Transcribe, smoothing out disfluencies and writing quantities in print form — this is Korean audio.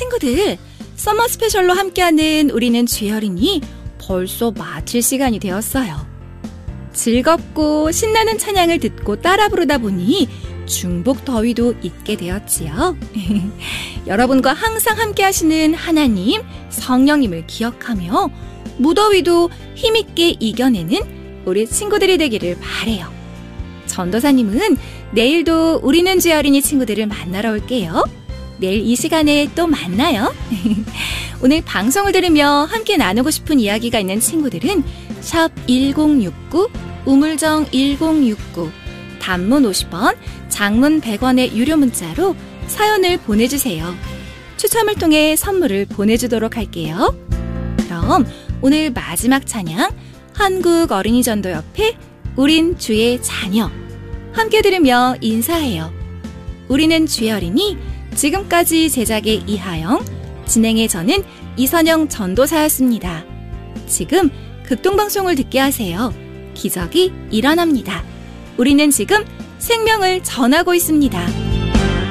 친구들, 서머 스페셜로 함께하는 우리는 주여린이 벌써 마칠 시간이 되었어요. 즐겁고 신나는 찬양을 듣고 따라 부르다 보니 중복 더위도 잊게 되었지요. 여러분과 항상 함께 하시는 하나님, 성령님을 기억하며 무더위도 힘있게 이겨내는 우리 친구들이 되기를 바래요. 전도사님은 내일도 우리는 주여린이 친구들을 만나러 올게요. 내일 이 시간에 또 만나요. 오늘 방송을 들으며 함께 나누고 싶은 이야기가 있는 친구들은 샵 1069, 우물정 1069, 단문 50원, 장문 100원의 유료 문자로 사연을 보내주세요. 추첨을 통해 선물을 보내주도록 할게요. 그럼 오늘 마지막 찬양, 한국어린이전도협회 우린 주의 자녀 함께 들으며 인사해요. 우리는 주여린이 지금까지 제작의 이하영, 진행의 저는 이선영 전도사였습니다. 지금 극동방송을 듣게 하세요. 기적이 일어납니다. 우리는 지금 생명을 전하고 있습니다.